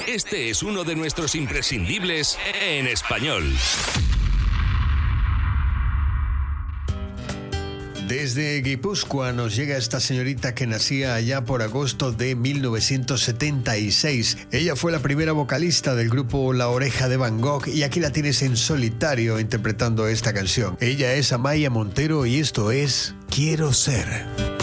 Este es uno de nuestros imprescindibles en español. Desde Guipúzcoa nos llega esta señorita que nacía allá por agosto de 1976. Ella fue la primera vocalista del grupo La Oreja de Van Gogh y aquí la tienes en solitario interpretando esta canción. Ella es Amaya Montero y esto es Quiero Ser.